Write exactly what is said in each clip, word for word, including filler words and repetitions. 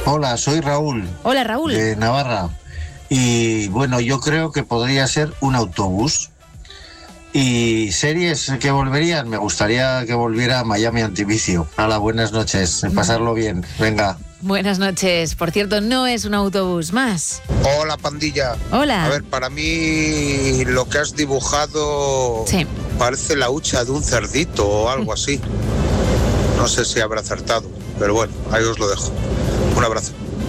Hola, soy Raúl. Hola, Raúl. De Navarra. Y bueno, yo creo que podría ser un autobús. Y series que volverían, me gustaría que volviera Miami Antivicio. Hala, buenas noches, pasarlo bien, venga. Buenas noches. Por cierto, no es un autobús más. Hola, pandilla. Hola. A ver, para mí lo que has dibujado sí. parece la hucha de un cerdito o algo así. No sé si habrá acertado, pero bueno, ahí os lo dejo. Un abrazo.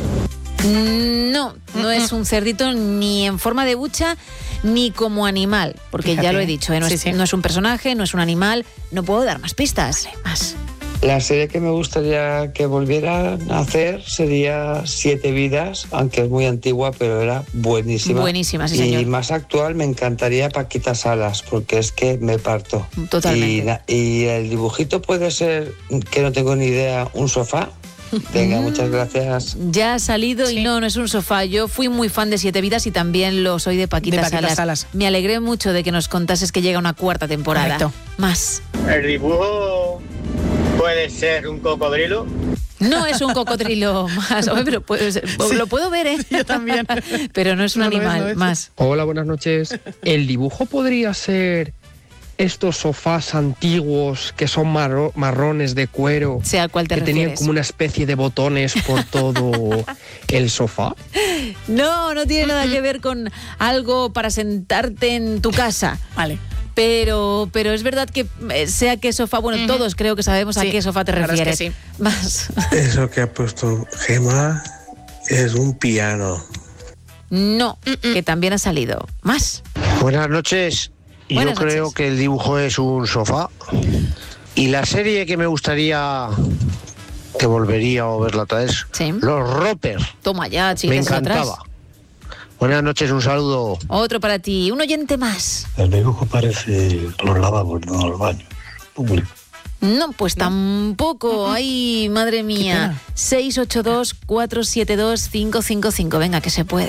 No, no es un cerdito ni en forma de bucha ni como animal, porque Fíjate. ya lo he dicho, ¿eh? no, sí, es, sí. no es un personaje, no es un animal, no puedo dar más pistas. Vale, más. La serie que me gustaría que volvieran a hacer sería Siete Vidas, aunque es muy antigua, pero era buenísima. Buenísima, sí, señor. Y más actual me encantaría Paquita Salas, porque es que me parto. Totalmente. Y, y el dibujito puede ser, que no tengo ni idea, un sofá. Venga, muchas gracias. Ya ha salido sí. y no, no es un sofá. Yo fui muy fan de Siete Vidas y también lo soy de Paquita, de Paquita Salas. Salas. Me alegré mucho de que nos contases que llega una cuarta temporada. Correcto. Más. El dibujo puede ser un cocodrilo. No es un cocodrilo más. Oye, pero puede ser, sí. lo puedo ver, ¿eh? Yo también. Pero no es un no animal, es, no es. más. Hola, buenas noches. El dibujo podría ser estos sofás antiguos que son marro, marrones de cuero, sea al cual te que refieres. Tenían como una especie de botones por todo el sofá. No, no tiene nada que ver con algo para sentarte en tu casa. Vale. Pero, pero es verdad que sea qué sofá, bueno, uh-huh. todos creo que sabemos sí, a qué sofá te refieres. Es que sí. Más. Eso que ha puesto Gemma es un piano. No, uh-uh. que también ha salido. Más. Buenas noches. Buenas Yo creo noches. que el dibujo es un sofá. Y la serie que me gustaría que volvería a verla otra vez, sí. Los Roper. Toma ya, chicas. Me encantaba. Atrás. Buenas noches, un saludo. Otro para ti, un oyente más. El dibujo parece los lavabos, no los baños públicos. No, pues tampoco. Ay, madre mía. seis ocho dos, cuatro siete dos, cinco cinco cinco. Venga, que se puede.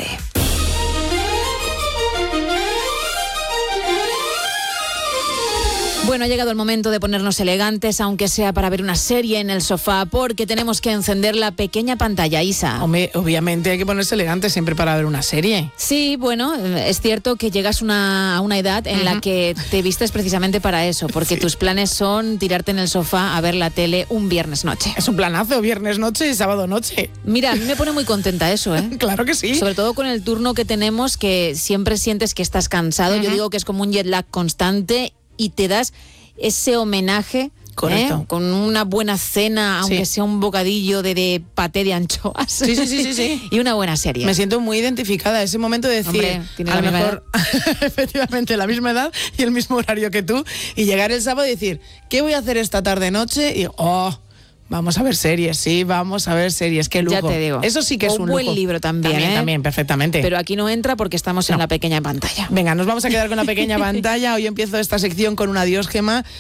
Bueno, ha llegado el momento de ponernos elegantes, aunque sea para ver una serie en el sofá, porque tenemos que encender la pequeña pantalla, Isa. Hombre, obviamente hay que ponerse elegante siempre para ver una serie. Sí, bueno, es cierto que llegas una, a una edad en uh-huh. la que te vistes precisamente para eso, porque sí. tus planes son tirarte en el sofá a ver la tele un viernes noche. Es un planazo, viernes noche y sábado noche. Mira, a mí me pone muy contenta eso, ¿eh? Claro que sí. Sobre todo con el turno que tenemos, que siempre sientes que estás cansado. Uh-huh. Yo digo que es como un jet lag constante y te das ese homenaje. Correcto. ¿Eh? Con una buena cena, aunque sí. sea un bocadillo de, de paté de anchoas. Sí, sí, sí, sí, sí. Y una buena serie. Me siento muy identificada. Ese momento de decir, Hombre, tiene a la lo misma mejor, efectivamente, la misma edad y el mismo horario que tú. Y llegar el sábado y decir, ¿qué voy a hacer esta tarde-noche? Y, oh, vamos a ver series, sí, vamos a ver series. Qué lujo. Ya te digo. Eso sí que es un, un lujo. buen libro también, También, ¿eh? también, perfectamente. Pero aquí no entra porque estamos no. en la pequeña pantalla. Venga, nos vamos a quedar con la pequeña pantalla. Hoy empiezo esta sección con un adiós, Gemma.